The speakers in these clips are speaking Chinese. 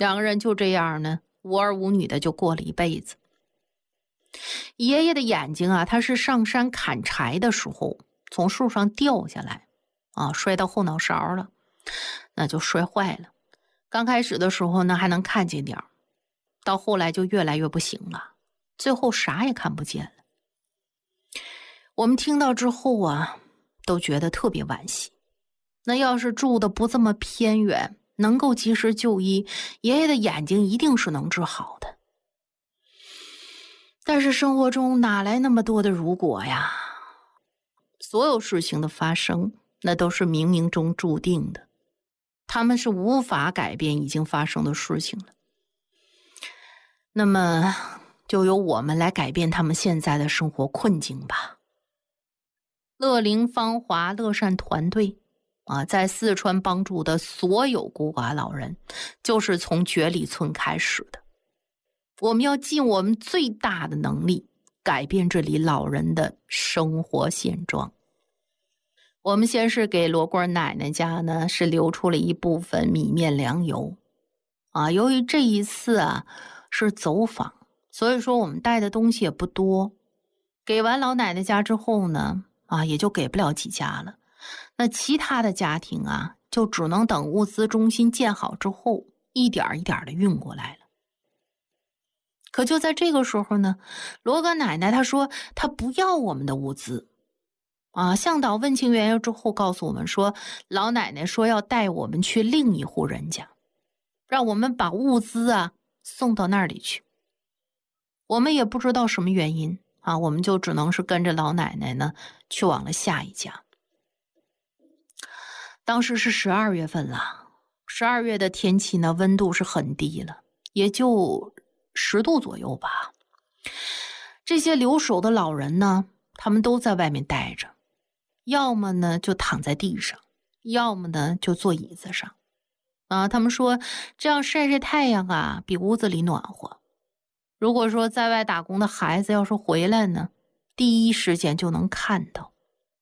2个人就这样呢，无儿无女的就过了一辈子。爷爷的眼睛啊，他是上山砍柴的时候从树上掉下来啊，摔到后脑勺了，那就摔坏了。刚开始的时候呢还能看见点，到后来就越来越不行了，最后啥也看不见了。我们听到之后啊，都觉得特别惋惜。那要是住的不这么偏远，能够及时就医，爷爷的眼睛一定是能治好的。但是生活中哪来那么多的如果呀？所有事情的发生，那都是冥冥中注定的，他们是无法改变已经发生的事情了。那么就由我们来改变他们现在的生活困境吧。乐龄芳华乐善团队在四川帮助的所有孤寡老人，就是从绝里村开始的。我们要尽我们最大的能力，改变这里老人的生活现状。我们先是给罗锅奶奶家呢，是留出了一部分米面粮油由于这一次是走访，所以说我们带的东西也不多。给完老奶奶家之后呢也就给不了几家了。那其他的家庭就只能等物资中心建好之后，一点一点的运过来了。可就在这个时候呢，罗哥奶奶她说她不要我们的物资向导问清缘由之后告诉我们说，老奶奶说要带我们去另一户人家，让我们把物资送到那里去。我们也不知道什么原因我们就只能是跟着老奶奶呢去往了下一家。当时是12月份了，12月的天气呢温度是很低了，也就10度左右吧。这些留守的老人呢，他们都在外面待着，要么呢就躺在地上，要么呢就坐椅子上他们说这样晒晒太阳比屋子里暖和。如果说在外打工的孩子要是回来呢，第一时间就能看到。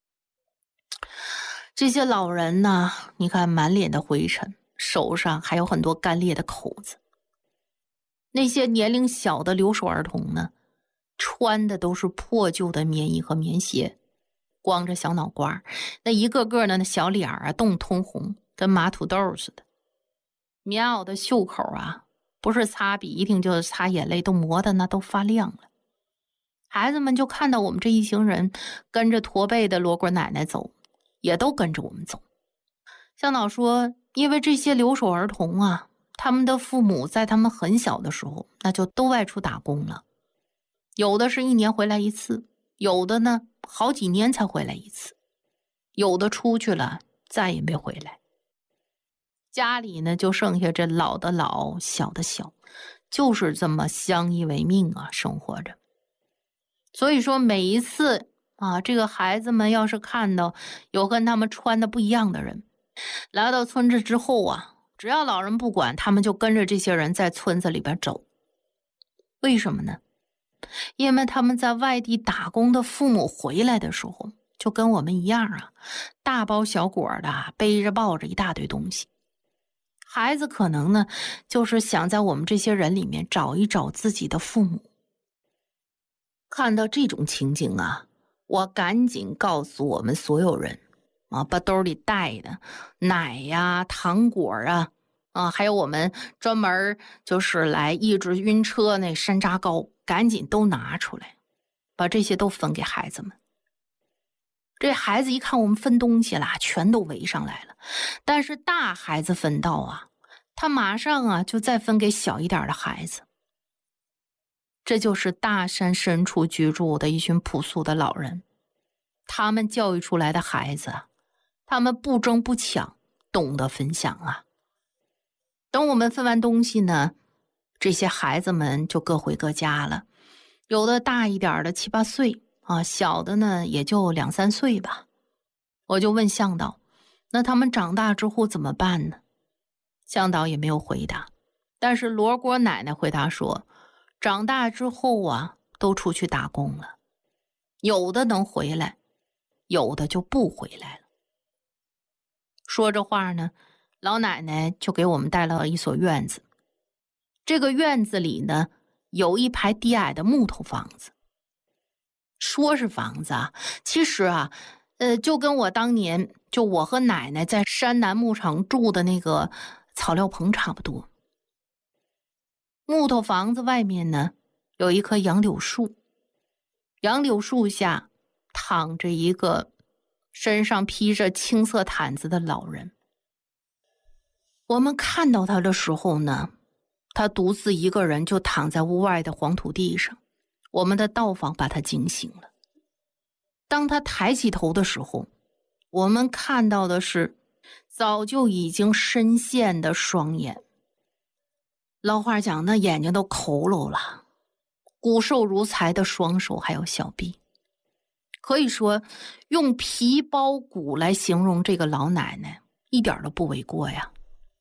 这些老人呢，你看满脸的灰尘，手上还有很多干裂的口子。那些年龄小的留守儿童呢，穿的都是破旧的棉衣和棉鞋，光着小脑瓜，那一个个的那小脸冻通红，跟麻土豆似的。棉袄的袖口不是擦鼻涕就是擦眼泪，都磨的那都发亮了。孩子们就看到我们这一行人跟着驼背的罗锅奶奶走，也都跟着我们走。向导说，因为这些留守儿童他们的父母在他们很小的时候那就都外出打工了，有的是1年回来一次，有的呢好几年才回来一次，有的出去了再也没回来。家里呢就剩下这老的老，小的小，就是这么相依为命生活着。所以说每一次这个孩子们要是看到有跟他们穿的不一样的人，来到村子之后只要老人不管，他们就跟着这些人在村子里边走。为什么呢？因为他们在外地打工的父母回来的时候，就跟我们一样大包小裹的背着抱着一大堆东西。孩子可能呢，就是想在我们这些人里面找一找自己的父母。看到这种情景我赶紧告诉我们所有人把兜里带的奶糖果还有我们专门就是来抑制晕车那山楂糕，赶紧都拿出来，把这些都分给孩子们。这孩子一看我们分东西了，全都围上来了。但是大孩子分到他马上就再分给小一点的孩子。这就是大山深处居住的一群朴素的老人，他们教育出来的孩子他们不争不抢，懂得分享等我们分完东西呢，这些孩子们就各回各家了。有的大一点的7、8岁小的呢也就2、3岁吧。我就问向导，那他们长大之后怎么办呢？向导也没有回答，但是罗锅奶奶回答说，长大之后都出去打工了，有的能回来，有的就不回来了。说着话呢，老奶奶就给我们带了一所院子， 这个院子里呢，有一排低矮的木头房子。说是房子啊，其实啊，就跟我当年就我和奶奶在山南牧场住的那个草料棚差不多。木头房子外面呢，有一棵杨柳树，杨柳树下躺着一个身上披着青色毯子的老人。我们看到他的时候呢，他独自一个人就躺在屋外的黄土地上，我们的道坊把他惊醒了。当他抬起头的时候，我们看到的是早就已经深陷的双眼。老话讲，那眼睛都佝偻了，骨瘦如柴的双手还有小臂，可以说用皮包骨来形容这个老奶奶一点都不为过呀。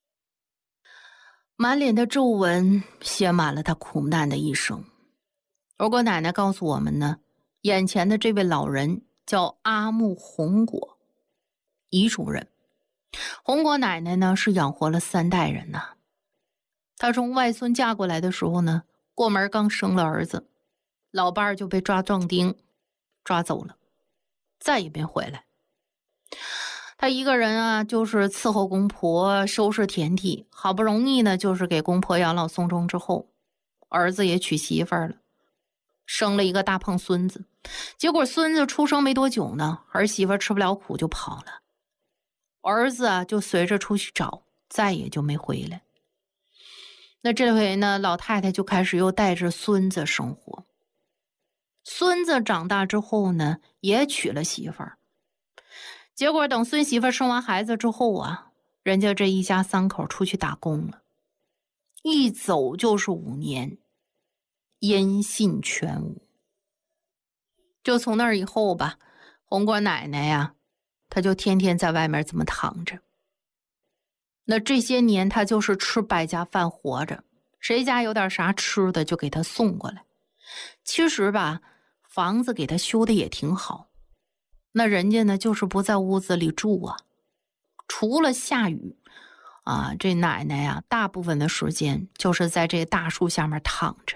满脸的皱纹写满了她苦难的一生。如果奶奶告诉我们呢，眼前的这位老人叫阿木红果，彝族人。红果奶奶呢是养活了3代人呐。她从外孙嫁过来的时候呢，过门刚生了儿子，老伴儿就被抓壮丁抓走了，再也没回来。她一个人啊，就是伺候公婆，收拾田地，好不容易呢，就是给公婆养老送终之后，儿子也娶媳妇儿了，生了一个大胖孙子。结果孙子出生没多久呢，儿媳妇吃不了苦就跑了，儿子啊就随着出去找，再也就没回来。那这回呢，老太太就开始又带着孙子生活。孙子长大之后呢，也娶了媳妇儿。结果等孙媳妇生完孩子之后啊，人家这一家3口出去打工了，一走就是5年，音信全无。就从那儿以后吧，红果奶奶呀，她就天天在外面这么躺着。那这些年她就是吃百家饭活着，谁家有点啥吃的就给她送过来。其实吧，房子给她修的也挺好，那人家呢就是不在屋子里住啊，除了下雨啊，这奶奶呀，大部分的时间就是在这大树下面躺着。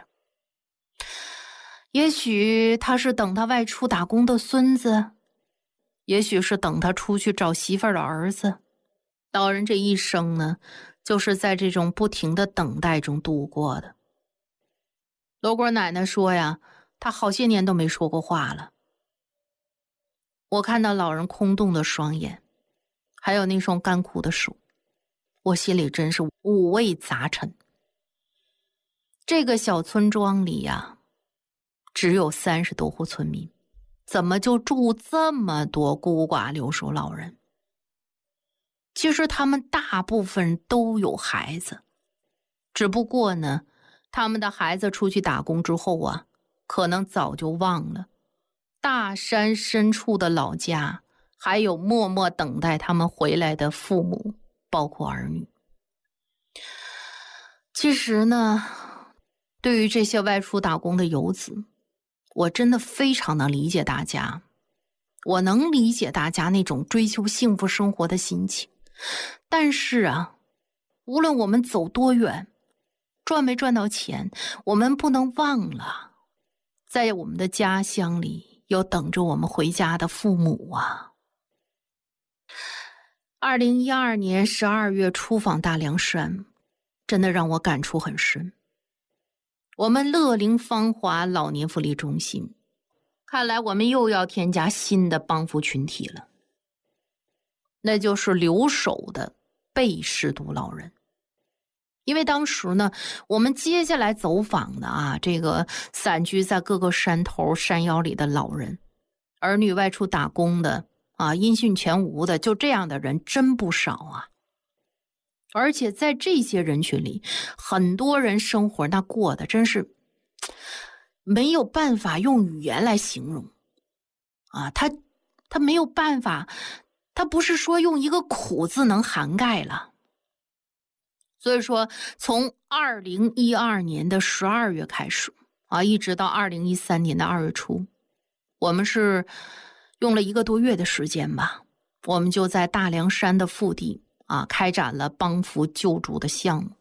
也许她是等她外出打工的孙子，也许是等她出去找媳妇儿的儿子。老人这一生呢，就是在这种不停的等待中度过的。罗果奶奶说呀，她好些年都没说过话了。我看到老人空洞的双眼，还有那双干枯的手，我心里真是五味杂陈。这个小村庄里呀，只有30多户村民，怎么就住这么多孤寡留守老人？其实他们大部分都有孩子，只不过呢，他们的孩子出去打工之后啊，可能早就忘了大山深处的老家，还有默默等待他们回来的父母，包括儿女。其实呢，对于这些外出打工的游子，我真的非常能理解大家，我能理解大家那种追求幸福生活的心情。但是啊，无论我们走多远，赚没赚到钱，我们不能忘了，在我们的家乡里有等着我们回家的父母啊。2012年12月出访大凉山，真的让我感触很深。我们乐龄芳华老年福利中心，看来我们又要添加新的帮扶群体了，那就是留守的被失独老人。因为当时呢，我们接下来走访的啊，这个散居在各个山头山腰里的老人，儿女外出打工的啊，音讯全无的，就这样的人真不少啊。而且在这些人群里，很多人生活那过的真是没有办法用语言来形容啊，他没有办法，他不是说用一个苦字能涵盖了。所以说从2012年的12月开始啊，一直到2013年的2月初，我们是用了1个多月的时间吧，我们就在大凉山的腹地啊，开展了帮扶救助的项目。